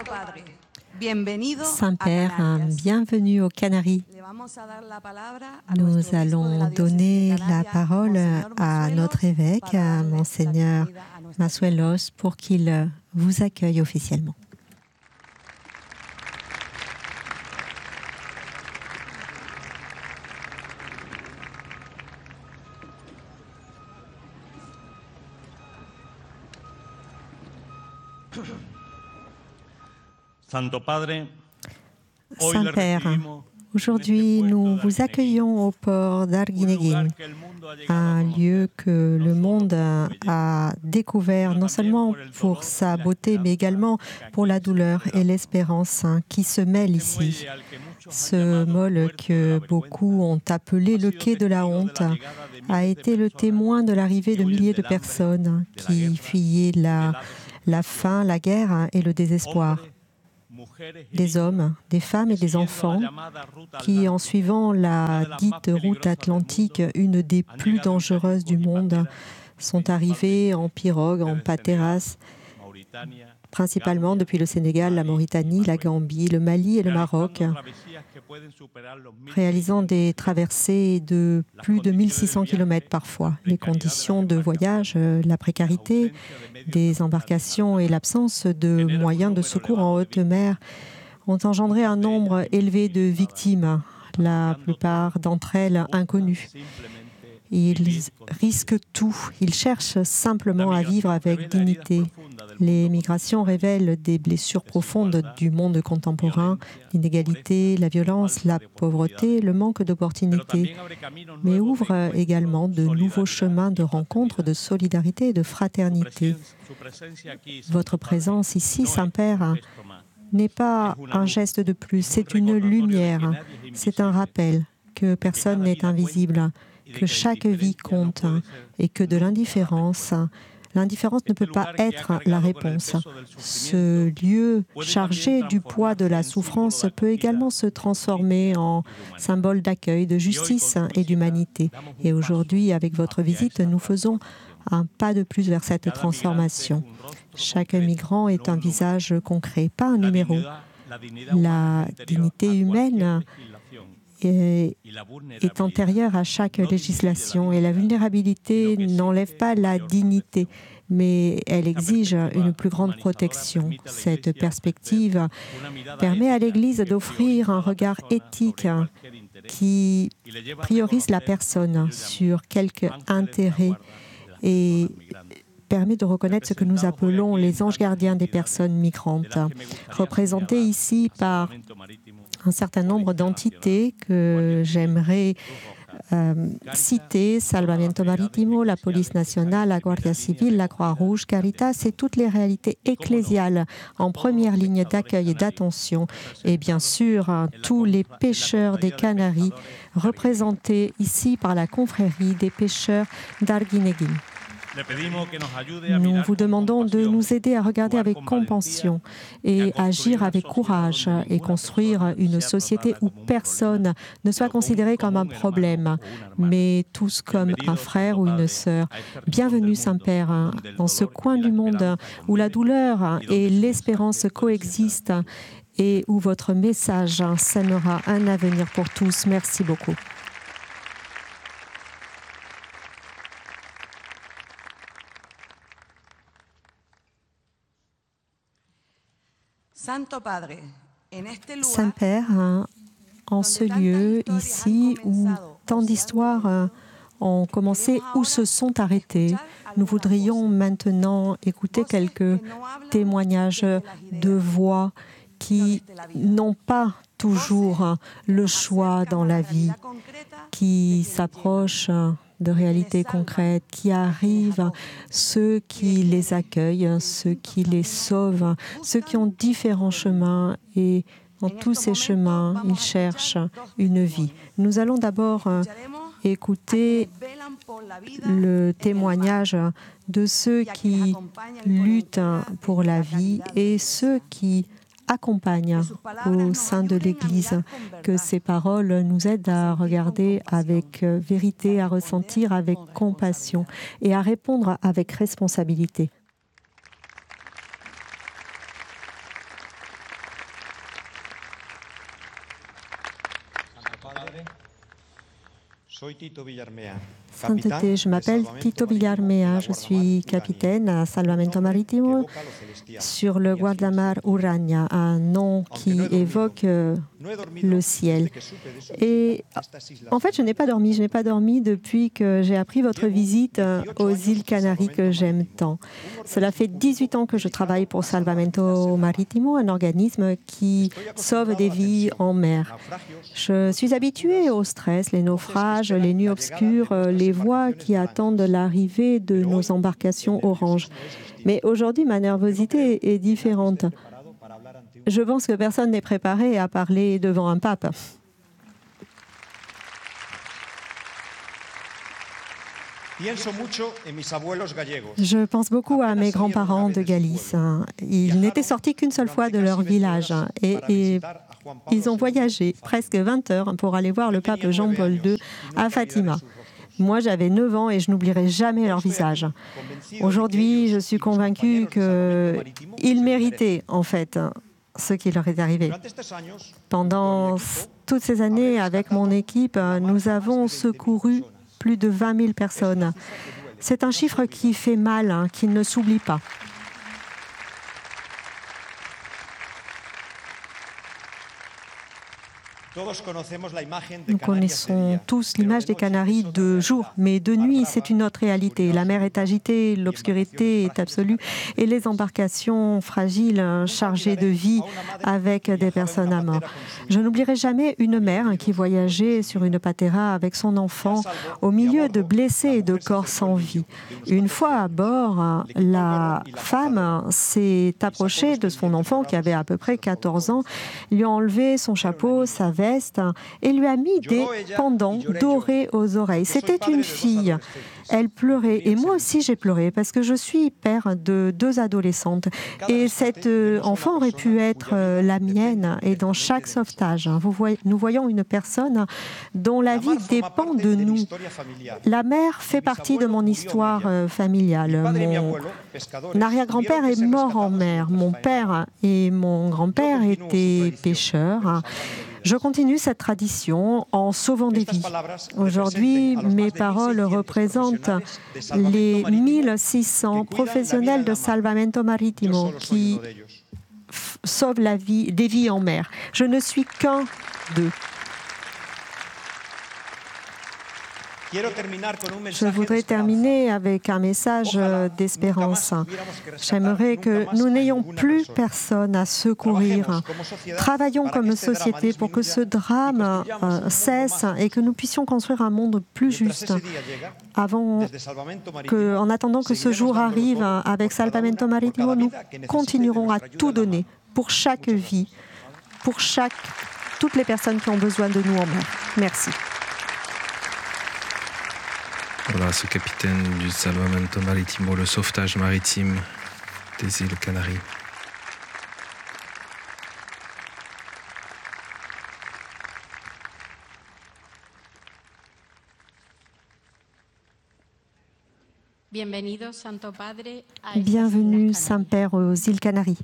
Saint-Père, bienvenue aux Canaries. Nous allons donner la parole à notre évêque, Monseigneur Massuelos, pour qu'il vous accueille officiellement. Saint-Père, aujourd'hui nous vous accueillons au port d'Arguineguín, un lieu que le monde a découvert non seulement pour sa beauté, mais également pour la douleur et l'espérance qui se mêlent ici. Ce môle que beaucoup ont appelé le quai de la honte a été le témoin de l'arrivée de milliers de personnes qui fuyaient la faim, la guerre et le désespoir. Des hommes, des femmes et des enfants qui, en suivant la dite route atlantique, une des plus dangereuses du monde, sont arrivés en pirogue, en pateras, principalement depuis le Sénégal, la Mauritanie, la Gambie, le Mali et le Maroc, réalisant des traversées de plus de 1600 km parfois. Les conditions de voyage, la précarité des embarcations et l'absence de moyens de secours en haute mer ont engendré un nombre élevé de victimes, la plupart d'entre elles inconnues. Ils risquent tout, ils cherchent simplement à vivre avec dignité. Les migrations révèlent des blessures profondes du monde contemporain, l'inégalité, la violence, la pauvreté, le manque d'opportunités, mais ouvrent également de nouveaux chemins de rencontre, de solidarité et de fraternité. Votre présence ici, Saint-Père, n'est pas un geste de plus, c'est une lumière, c'est un rappel que personne n'est invisible, que chaque vie compte et que de l'indifférence ne peut pas être la réponse. Ce lieu chargé du poids de la souffrance peut également se transformer en symbole d'accueil, de justice et d'humanité. Et aujourd'hui, avec votre visite, nous faisons un pas de plus vers cette transformation. Chaque migrant est un visage concret, pas un numéro. La dignité humaine est antérieure à chaque législation et la vulnérabilité n'enlève pas la dignité, mais elle exige une plus grande protection. Cette perspective permet à l'Église d'offrir un regard éthique qui priorise la personne sur quelque intérêt et permet de reconnaître ce que nous appelons les anges gardiens des personnes migrantes, représentés ici par un certain nombre d'entités que j'aimerais citer: Salvamento Marítimo, la Police nationale, la Guardia Civile, la Croix-Rouge, Caritas et toutes les réalités ecclésiales en première ligne d'accueil et d'attention. Et bien sûr, tous les pêcheurs des Canaries, représentés ici par la confrérie des pêcheurs d'Arguineguín. Nous vous demandons de nous aider à regarder avec compassion et agir avec courage et construire une société où personne ne soit considéré comme un problème, mais tous comme un frère ou une sœur. Bienvenue, Saint-Père, dans ce coin du monde où la douleur et l'espérance coexistent et où votre message sèmera un avenir pour tous. Merci beaucoup. Saint-Père, en ce lieu, ici, où tant d'histoires ont commencé ou se sont arrêtées, nous voudrions maintenant écouter quelques témoignages de voix qui n'ont pas toujours le choix dans la vie, qui s'approchent de réalités concrètes, qui arrivent, ceux qui les accueillent, ceux qui les sauvent, ceux qui ont différents chemins et dans tous ces chemins, ils cherchent une vie. Nous allons d'abord écouter le témoignage de ceux qui luttent pour la vie et ceux qui accompagnent au sein de l'Église, que ces paroles nous aident à regarder avec vérité, à ressentir avec compassion et à répondre avec responsabilité. Sainteté, je m'appelle Tito Villarmea, je suis capitaine à Salvamento Marítimo sur le Guardamar Urania, un nom qui évoque le ciel. Et en fait, je n'ai pas dormi depuis que j'ai appris votre visite aux îles Canaries que j'aime tant. Cela fait 18 ans que je travaille pour Salvamento Marítimo, un organisme qui sauve des vies en mer. Je suis habituée au stress, les naufrages, les nuits obscures, les voix qui attendent l'arrivée de nos embarcations oranges. Mais aujourd'hui, ma nervosité est différente. Je pense que personne n'est préparé à parler devant un pape. Je pense beaucoup à mes grands-parents de Galice. Ils n'étaient sortis qu'une seule fois de leur village et ils ont voyagé presque 20 heures pour aller voir le pape Jean-Paul II à Fatima. Moi, j'avais 9 ans et je n'oublierai jamais leur visage. Aujourd'hui, je suis convaincue qu'ils méritaient, en fait, ce qui leur est arrivé. Pendant toutes ces années, avec mon équipe, nous avons secouru plus de 20 000 personnes. C'est un chiffre qui fait mal, qui ne s'oublie pas. Nous connaissons tous l'image des Canaries de jour, mais de nuit, c'est une autre réalité. La mer est agitée, l'obscurité est absolue et les embarcations fragiles, chargées de vie avec des personnes à mort. Je n'oublierai jamais une mère qui voyageait sur une patera avec son enfant au milieu de blessés et de corps sans vie. Une fois à bord, la femme s'est approchée de son enfant qui avait à peu près 14 ans, lui a enlevé son chapeau, sa veste et lui a mis des pendants dorés aux oreilles. C'était une fille. Elle pleurait et moi aussi j'ai pleuré parce que je suis père de 2 adolescentes et cet enfant aurait pu être la mienne et dans chaque sauvetage. Nous voyons une personne dont la vie dépend de nous. La mer fait partie de mon histoire familiale. Mon arrière-grand-père est mort en mer. Mon père et mon grand-père étaient pêcheurs. Je continue cette tradition en sauvant des vies. Aujourd'hui, mes paroles représentent les 1600 professionnels de Salvamento Marítimo qui sauvent des vies en mer. Je ne suis qu'un d'eux. Je voudrais terminer avec un message d'espérance. J'aimerais que nous n'ayons plus personne à secourir. Travaillons comme société pour que ce drame cesse et que nous puissions construire un monde plus juste. En attendant que ce jour arrive, avec Salvamento Marítimo, nous continuerons à tout donner pour chaque vie, pour toutes les personnes qui ont besoin de nous en mer. Merci. Voilà, ce capitaine du Salvamento Marítimo, le sauvetage maritime des îles Canaries. Bienvenue, Saint-Père, aux îles Canaries.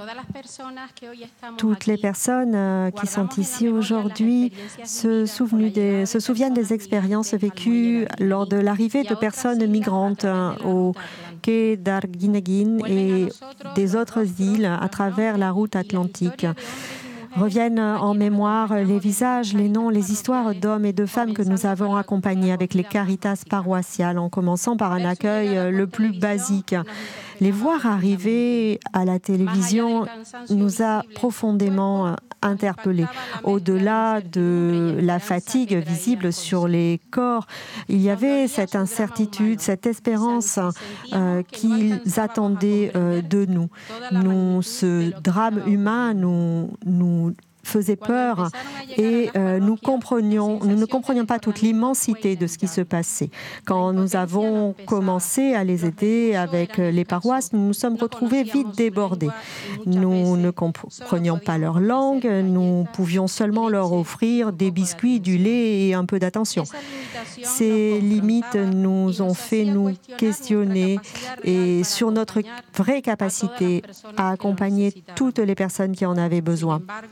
Toutes les personnes qui sont ici aujourd'hui se souviennent des expériences vécues lors de l'arrivée de personnes migrantes au quai d'Arguineguín et des autres îles à travers la route atlantique. Reviennent en mémoire les visages, les noms, les histoires d'hommes et de femmes que nous avons accompagnés avec les Caritas paroissiales, en commençant par un accueil le plus basique. Les voir arriver à la télévision nous a profondément interpellés. Au-delà de la fatigue visible sur les corps, il y avait cette incertitude, cette espérance qu'ils attendaient de nous. Ce drame humain nous faisait peur et nous ne comprenions pas toute l'immensité de ce qui se passait. Quand nous avons commencé à les aider avec les paroisses, nous nous sommes retrouvés vite débordés. Nous ne comprenions pas leur langue, nous pouvions seulement leur offrir des biscuits, du lait et un peu d'attention. Ces limites nous ont fait nous questionner et sur notre vraie capacité à accompagner toutes les personnes qui en avaient besoin.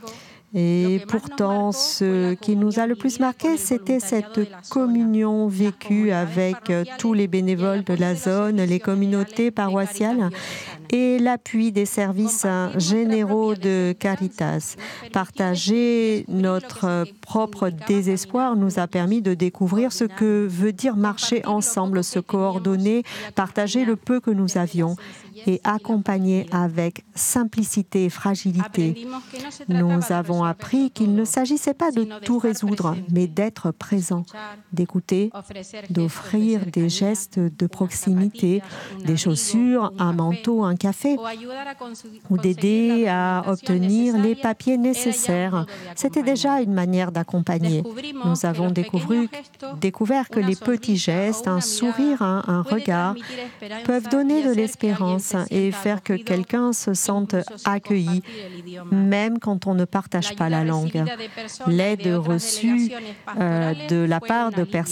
Et pourtant, ce qui nous a le plus marqué, c'était cette communion vécue avec tous les bénévoles de la zone, les communautés paroissiales et l'appui des services généraux de Caritas. Partager notre propre désespoir nous a permis de découvrir ce que veut dire marcher ensemble, se coordonner, partager le peu que nous avions et accompagner avec simplicité et fragilité. Nous avons appris qu'il ne s'agissait pas de tout résoudre, mais d'être présent, d'écouter, d'offrir des gestes de proximité, des chaussures, un manteau, un café, ou d'aider à obtenir les papiers nécessaires. C'était déjà une manière d'accompagner. Nous avons découvert que les petits gestes, un sourire, un regard, peuvent donner de l'espérance et faire que quelqu'un se sente accueilli, même quand on ne partage pas la langue. L'aide reçue de la part de personnes